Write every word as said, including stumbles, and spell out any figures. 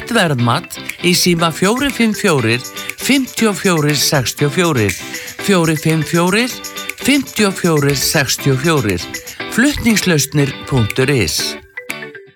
Nýtt verðmat í síma fjögur fimm fjögur, fimm fjögur sex fjögur, fjögur fimm fjögur, fimm fjögur sex fjögur, flutningslausnir punktur is.